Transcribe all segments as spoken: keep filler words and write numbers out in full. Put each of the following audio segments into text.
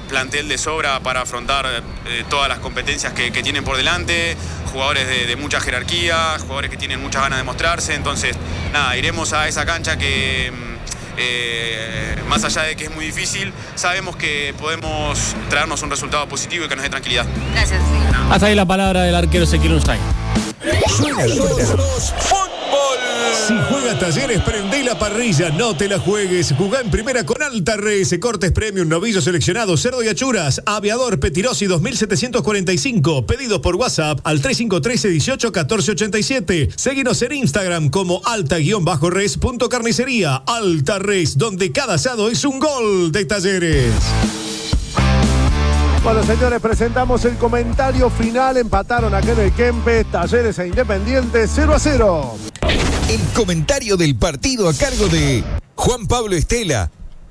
plantel de sobra para afrontar eh, todas las competencias que, que tienen por delante, jugadores de, de mucha jerarquía, jugadores que tienen muchas ganas de mostrarse. Entonces, nada, iremos a esa cancha que, eh, más allá de que es muy difícil, sabemos que podemos traernos un resultado positivo y que nos dé tranquilidad. Gracias. Hasta ahí la palabra del arquero Ezequiel Unzain. Suena, suena. ¡Fútbol! Si juega Talleres, prende la parrilla, no te la juegues. Jugá en primera con Alta Res, cortes premium, novillos seleccionados, cerdo y achuras, aviador, Petirosi dos mil setecientos cuarenta y cinco. Pedidos por WhatsApp al tres cinco uno tres, uno ocho, uno cuatro ocho siete. Seguinos en Instagram como alta-res.carnicería. Alta Res, donde cada asado es un gol de Talleres. Bueno, señores, presentamos el comentario final. Empataron acá en el Kempes, Talleres e Independiente, cero a cero. El comentario del partido a cargo de Juan Pablo Estela.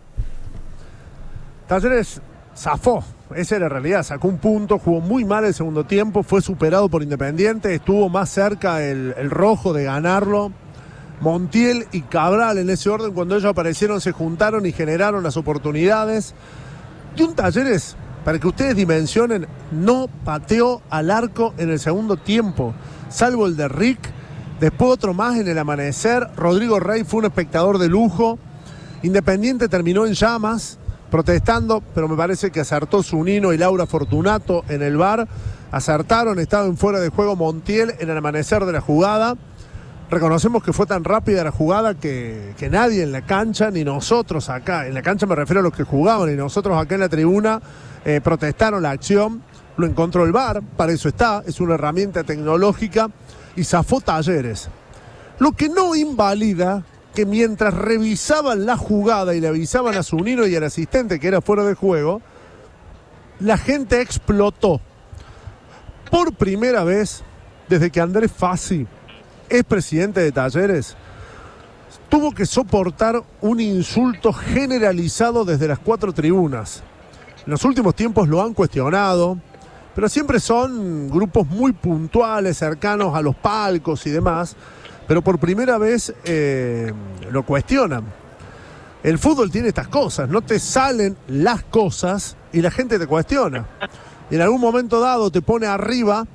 Talleres zafó, esa era la realidad, sacó un punto, jugó muy mal el segundo tiempo, fue superado por Independiente, estuvo más cerca el, el rojo de ganarlo. Montiel y Cabral en ese orden, cuando ellos aparecieron, se juntaron y generaron las oportunidades. Y un Talleres, para que ustedes dimensionen, no pateó al arco en el segundo tiempo, salvo el de Rick, después otro más en el amanecer. Rodrigo Rey fue un espectador de lujo. Independiente terminó en llamas, protestando, pero me parece que acertó Zunino y Laura Fortunato en el V A R. Acertaron, estaban fuera de juego Montiel en el amanecer de la jugada. Reconocemos que fue tan rápida la jugada que, que nadie en la cancha, ni nosotros acá, en la cancha me refiero a los que jugaban, y nosotros acá en la tribuna, eh, protestaron la acción. Lo encontró el V A R, para eso está, es una herramienta tecnológica, y zafó Talleres. Lo que no invalida que mientras revisaban la jugada y le avisaban a Zunino y al asistente que era fuera de juego, la gente explotó. Por primera vez, desde que Andrés Fassi es presidente de Talleres, tuvo que soportar un insulto generalizado desde las cuatro tribunas. En los últimos tiempos lo han cuestionado, pero siempre son grupos muy puntuales, cercanos a los palcos y demás, pero por primera vez eh, lo cuestionan. El fútbol tiene estas cosas, no te salen las cosas y la gente te cuestiona. Y en algún momento dado te pone arriba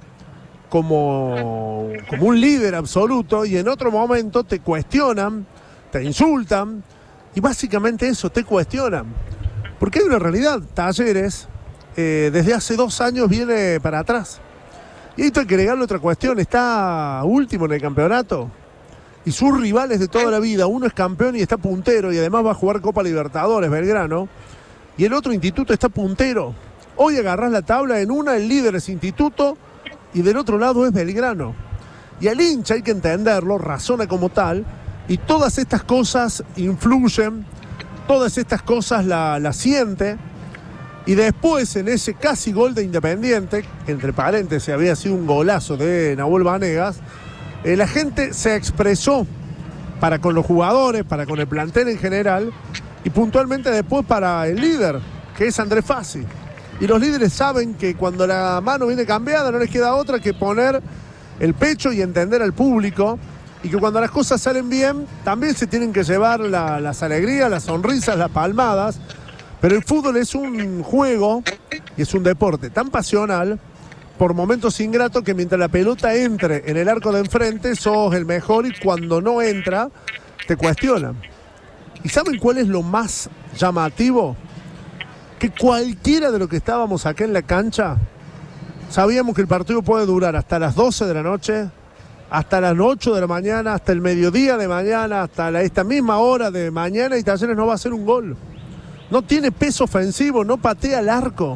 como, como un líder absoluto, y en otro momento te cuestionan, te insultan, y básicamente eso, te cuestionan. Porque hay una realidad, Talleres eh, desde hace dos años viene para atrás. Y esto hay que agregarle otra cuestión, está último en el campeonato, y sus rivales de toda la vida, uno es campeón y está puntero, y además va a jugar Copa Libertadores, Belgrano, y el otro Instituto está puntero. Hoy agarrás la tabla, en una el líder es Instituto, y del otro lado es Belgrano. Y al hincha hay que entenderlo, razona como tal, y todas estas cosas influyen, todas estas cosas la, la siente, y después en ese casi gol de Independiente, entre paréntesis había sido un golazo de Nahuel Vanegas, eh, la gente se expresó para con los jugadores, para con el plantel en general, y puntualmente después para el líder, que es Andrés Fassi. Y los líderes saben que cuando la mano viene cambiada no les queda otra que poner el pecho y entender al público, y que cuando las cosas salen bien también se tienen que llevar la, las alegrías, las sonrisas, las palmadas. Pero el fútbol es un juego y es un deporte tan pasional, por momentos ingrato, que mientras la pelota entre en el arco de enfrente sos el mejor, y cuando no entra te cuestionan. ¿Y saben cuál es lo más llamativo? Que cualquiera de los que estábamos acá en la cancha sabíamos que el partido puede durar hasta las doce de la noche, hasta las ocho de la mañana, hasta el mediodía de mañana, hasta la, esta misma hora de mañana, y Talleres no va a hacer un gol. No tiene peso ofensivo, no patea al arco.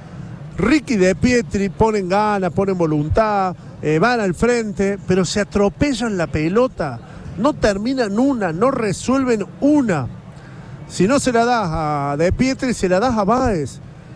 Ricky De Pietri ponen ganas, ponen voluntad, eh, van al frente, pero se atropellan la pelota. No terminan una, no resuelven una. Si no se la das a De Pietri, se la das a Báez.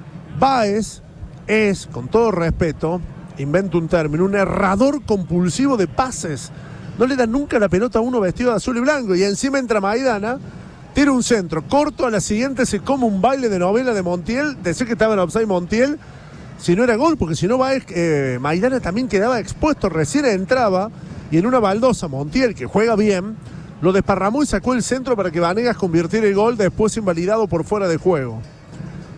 Báez es, con todo respeto, invento un término, un errador compulsivo de pases. No le da nunca la pelota a uno vestido de azul y blanco. Y encima entra Maidana, tira un centro corto, a la siguiente se come un baile de novela de Montiel. Decía que estaba en offside Montiel, si no era gol, porque si no Báez, eh, Maidana también quedaba expuesto. Recién entraba y en una baldosa Montiel, que juega bien, lo desparramó y sacó el centro para que Vanegas convirtiera el gol, después invalidado por fuera de juego.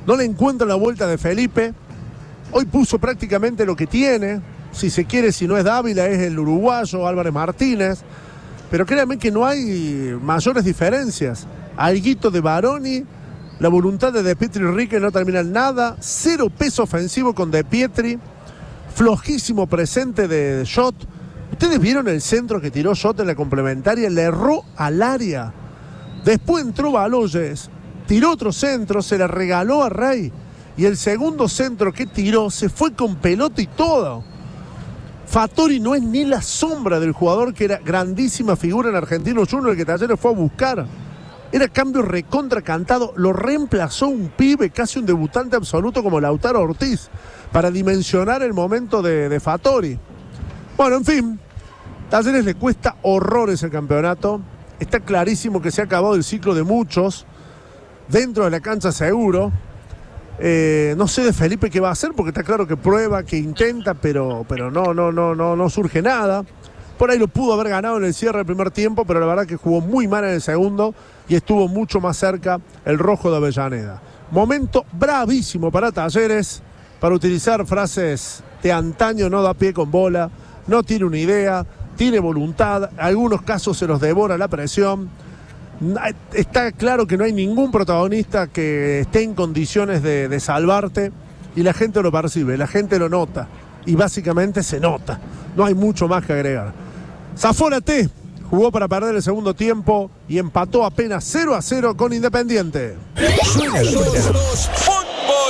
no le encuentra la vuelta de Felipe. Hoy puso prácticamente lo que tiene. Si se quiere, si no es Dávila, es el uruguayo Álvarez Martínez. Pero créanme que no hay mayores diferencias. Alguito de Baroni, la voluntad de De Pietri y Rique no termina en nada. Cero peso ofensivo con De Pietri. Flojísimo presente de Schott. ¿Ustedes vieron el centro que tiró Schott en la complementaria? Le erró al área. Después entró Baloyes, tiró otro centro, se le regaló a Rey. Y el segundo centro que tiró se fue con pelota y todo. Fattori no es ni la sombra del jugador que era grandísima figura en Argentinos Juniors, el que Talleres fue a buscar. Era cambio recontra cantado. Lo reemplazó un pibe, casi un debutante absoluto como Lautaro Ortiz, para dimensionar el momento de, de Fattori. Bueno, en fin, Talleres le cuesta horrores el campeonato. Está clarísimo que se ha acabado el ciclo de muchos. Dentro de la cancha seguro. Eh, no sé de Felipe qué va a hacer, porque está claro que prueba, que intenta, pero, pero no, no, no, no, no surge nada. Por ahí lo pudo haber ganado en el cierre del primer tiempo, pero la verdad que jugó muy mal en el segundo y estuvo mucho más cerca el rojo de Avellaneda. Momento bravísimo para Talleres, para utilizar frases de antaño: no da pie con bola, no tiene una idea, tiene voluntad, en algunos casos se los devora la presión. Está claro que no hay ningún protagonista que esté en condiciones de, de salvarte, y la gente lo percibe, la gente lo nota, y básicamente se nota. No hay mucho más que agregar. Zafó la T, jugó para perder el segundo tiempo y empató apenas cero a cero con Independiente. Suena el fútbol.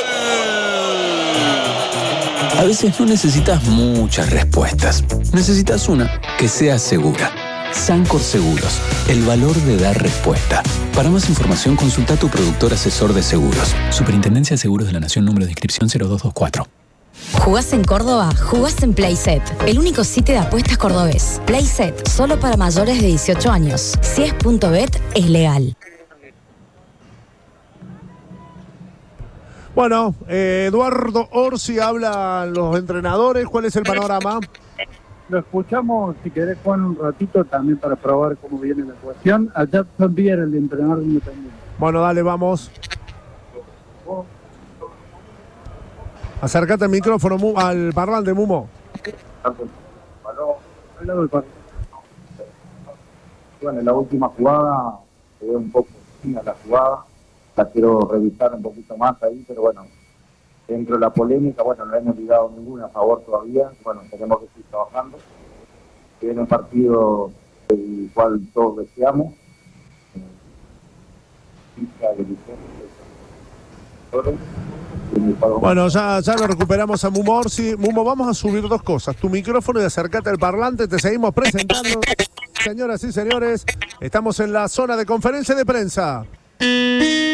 A veces no necesitas muchas respuestas. Necesitas una que sea segura. Sancor Seguros, el valor de dar respuesta. Para más información, consulta a tu productor asesor de seguros. Superintendencia de Seguros de la Nación, número de inscripción cero dos dos cuatro. ¿Jugás en Córdoba? Jugás en Playset, el único sitio de apuestas cordobés. Playset, solo para mayores de dieciocho años. Si es punto bet, es legal. Bueno, eh, Eduardo Orsi habla a los entrenadores. ¿Cuál es el panorama? Lo escuchamos, si querés, Juan, un ratito también para probar cómo viene la cuestión. Allá también el entrenador de Independiente. Bueno, dale, vamos. Acércate al micrófono, al parlante, Mumo. Bueno, en la última jugada se ve un poco fina la jugada. La quiero revisar un poquito más ahí, pero bueno, dentro de la polémica, bueno, no hemos ligado ninguna a favor todavía. Bueno, tenemos que seguir trabajando. Viene un partido el cual todos deseamos. Bueno, ya, ya lo recuperamos a Mumo Orsi. Mumo, vamos a subir dos cosas: tu micrófono y acercate al parlante. Te seguimos presentando. Señoras y señores, estamos en la zona de conferencia de prensa.